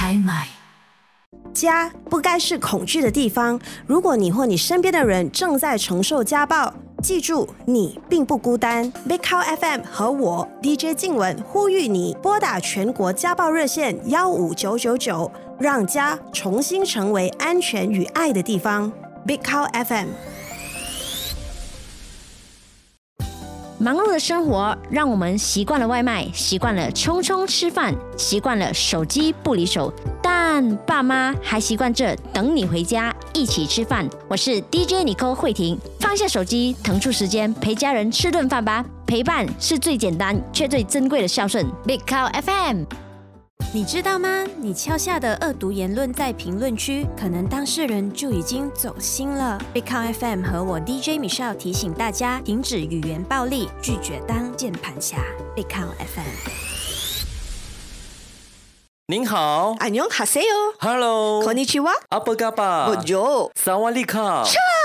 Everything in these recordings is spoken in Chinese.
开麦。 家不该是恐惧的地方。如果你或你身边的人正在承受家暴，记住，你并不孤单。Big Cow FM 和我 DJ 静雯呼吁你拨打全国家暴热线15999，让家重新成为安全与爱的地方。Big Cow FM。 忙碌的生活让我们习惯了外卖，习惯了匆匆吃饭，习惯了手机不离手，但爸妈还习惯着等你回家一起吃饭。我是 DJ Nicole 慧婷，放下手机，腾出时间陪家人吃顿饭吧。陪伴是最简单却最珍贵的孝顺。Big Cow FM。 你知道吗？你敲下的恶毒言论在评论区，可能当事人就已经走心了。Big Cow FM 和我 DJ Michelle 提醒大家，停止语言暴力，拒绝当键盘侠。Big Cow FM。 您好， 안녕하세요。 Hello， こんにちは。 阿波嘎巴， Bonjour， 萨瓦利卡。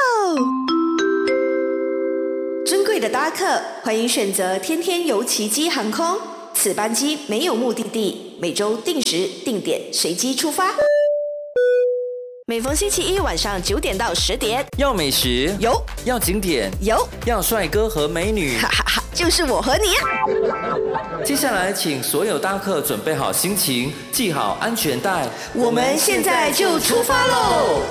尊贵的搭客，欢迎选择天天游奇迹航空。此班机没有目的地，每周定时定点随机出发。每逢星期一晚上9点到10点， 要美食有， 要景点有， 要帅哥和美女， 哈哈哈，就是我和你。 接下来，请所有搭客准备好心情，系好安全带， 我们现在就出发喽！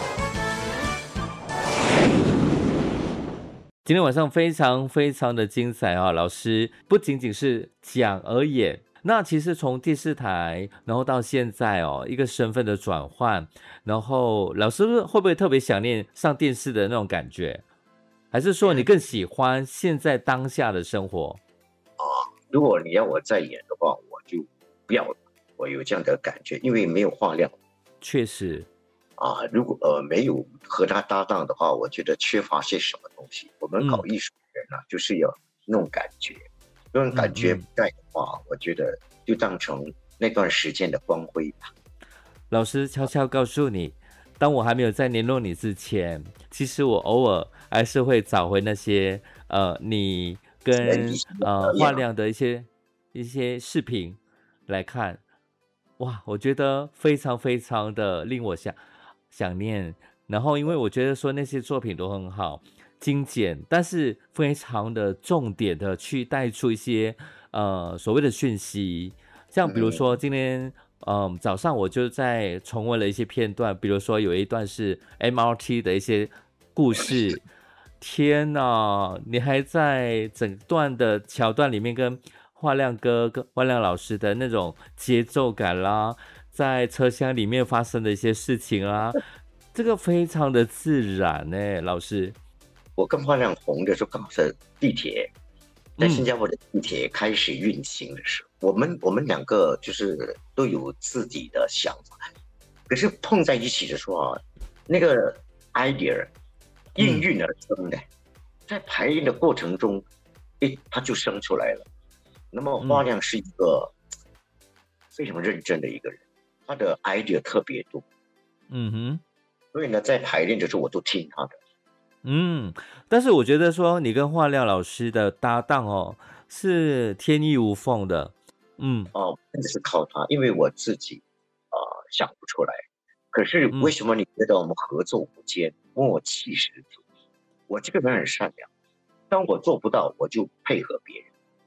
今天晚上非常的精彩啊！老师不仅仅是讲而演，那其实从电视台，然后到现在一个身份的转换，然后老师会不会特别想念上电视的那种感觉？还是说你更喜欢现在当下的生活？ 如果你要我再演的话，我就不要了。我有这样的感觉，因为没有话量。 确实。 如果没有和他搭档的话，我觉得缺乏些什么东西。我们搞艺术的人就是有那种感觉，那种感觉不在的话，我觉得就当成那段时间的光辉吧。 老师悄悄告诉你，当我还没有在联络你之前，其实我偶尔还是会找回那些你跟画亮的一些视频来看。哇，我觉得非常的令我想念，然后因为我觉得说那些作品都很好，精简，但是非常的重点的去带出一些所谓的讯息，像比如说今天早上我就在重温了一些片段，比如说有一段是 MRT 的一些故事，天哪，你还在整段的桥段里面跟画亮哥跟画亮老师的那种节奏感啦，在车厢里面发生的一些事情啦，这个非常的自然老师。 我跟画亮红的时候，刚好是地铁，在新加坡的地铁开始运行的时候，我们两个就是都有自己的想法，可是碰在一起的时候那个 idea 应运而生的，在排练的过程中，它就生出来了。那么画亮是一个非常认真的一个人，他的 idea 特别多，所以呢，在排练的时候我都听他的。 但是我觉得说你跟画亮老师的搭档是天衣无缝的。真的是靠他，因为我自己想不出来。可是为什么你觉得我们合作无间，默契十足？我这个人很善良，当我做不到，我就配合别人。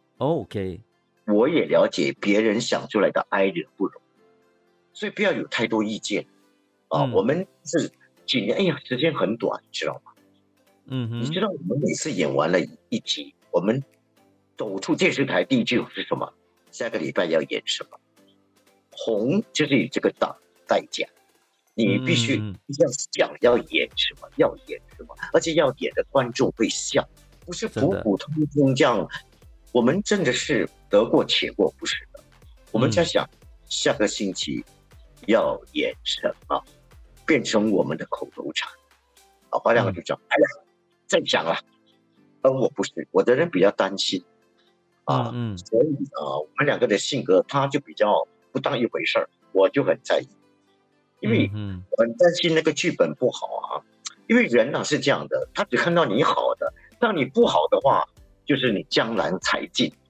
OK， 我也了解别人想出来的 idea 不容易，所以不要有太多意见我们是尽量，时间很短，你知道吗？你知道我们每次演完了一集，我们走出电视台第一句是什么？下个礼拜要演什么？红就是有这个代价，你必须要想要演什么，要演什么，而且要演的观众会笑，不是普普通通这样。我们真的是得过且过，不是的。我们在想下个星期要演什么，变成我们的口头禅。画亮就讲，再讲了。而我不是，我的人比较担心所以我们两个的性格，他就比较不当一回事儿，我就很在意，因为我很担心那个剧本不好因为人是这样的，他只看到你好的，当你不好的话，就是你江郎才尽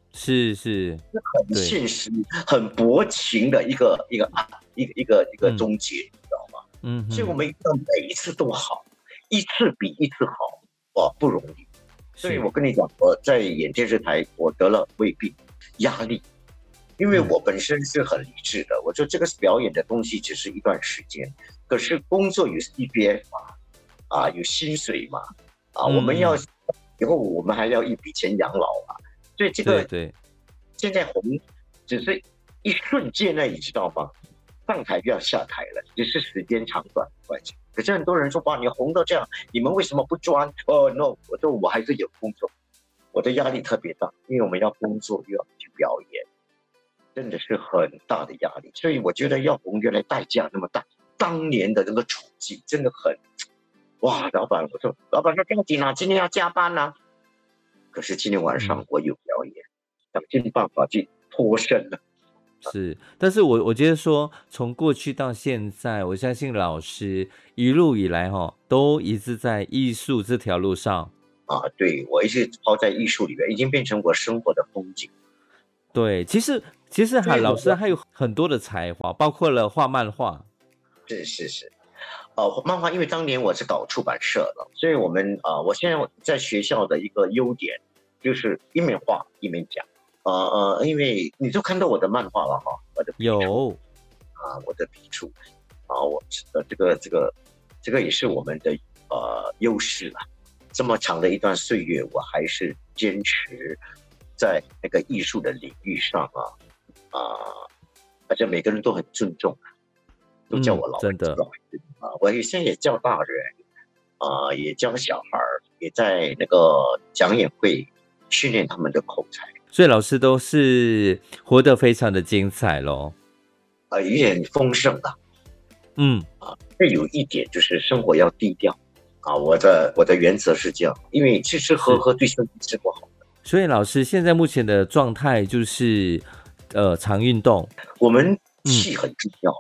是很现实、很薄情的一个终结，你知道吗？所以我们要每一次都好，一次比一次好，哇，不容易。所以我跟你讲，我在演电视台，我得了胃病，压力，因为我本身是很理智的，我说这个表演的东西只是一段时间，可是工作有 CPF 嘛，有薪水嘛，我们要以后我们还要一笔钱养老啊，所以这个对， 现在红只是一瞬间呢，你知道吗？上台就要下台了，只是时间长短的关系。可是很多人说，哇，你红到这样，你们为什么不专？No， 我说我还是有工作，我的压力特别大，因为我们要工作又要去表演，真的是很大的压力。所以我觉得要红原来代价那么大，当年的那个处境真的很，哇，老板，我说老板说不要紧啊，今天要加班啊。可是今天晚上我有表演，想尽办法去脱身了。 是，但是我觉得说，从过去到现在，我相信老师一路以来都一直在艺术这条路上对，我一直泡在艺术里面，已经变成我生活的风景。 对，其实老师还有很多的才华，包括了画漫画。 是，漫画，因为当年我是搞出版社的，所以我们我现在在学校的一个优点就是一面画一面讲。因为你就看到我的漫画了我的有我的笔触我这个也是我们的优势了。这么长的一段岁月，我还是坚持在那个艺术的领域上而且每个人都很尊重，都叫我老师，真的我现在也教大人也教小孩，也在那个讲演会训练他们的口才。 所以老师都是活得非常的精彩咯， 有点丰盛的。这有一点就是生活要低调我的原则是这样，因为吃吃喝喝对身体是不好的。 所以老师现在目前的状态就是常运动。 我们气很重要，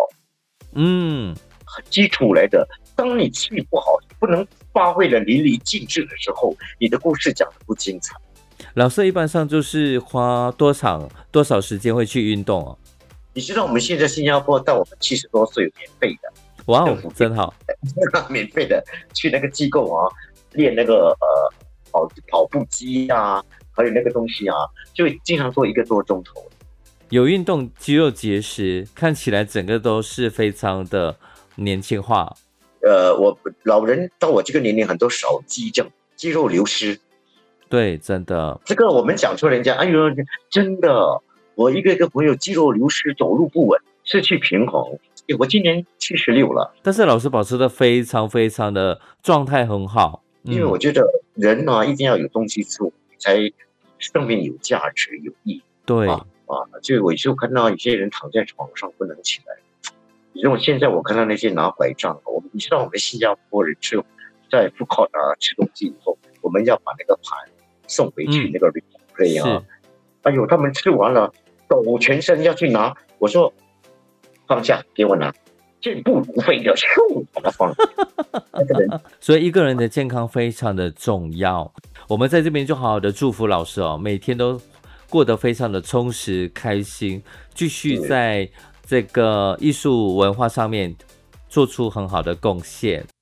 基础来的。当你气不好，不能发挥的淋漓尽致的时候，你的故事讲得不精彩。 老师一般上就是花多少时间会去运动你知道我们现在新加坡到我们70多岁有免费的， 哇，真好， 免费的去那个机构练那个跑步机还有那个东西就会经常做1个多钟头。 有运动，肌肉结实，看起来整个都是非常的年轻化。 我老人到我这个年龄，很多少肌症、肌肉流失。 对，真的， 这个我们讲出人家，哎呦，真的，我一个朋友肌肉流失，走路不稳，失去平衡。我今年76了， 但是老师保持的非常非常的状态很好。 因为我觉得人一定要有东西做，才生命有价值有意义。 对就我就看到有些人躺在床上不能起来。你知道现在我看到那些拿拐杖，你知道我们新加坡人在food court吃东西以后，我们要把那个盘送回去那个 replay 哎呦，他们吃完了抖全身要去拿，我说放下给我拿，健步如飞的咻把它放所以一个人的健康非常的重要，我们在这边就好好的祝福老师每天都过得非常的充实开心，继续在这个艺术文化上面做出很好的贡献。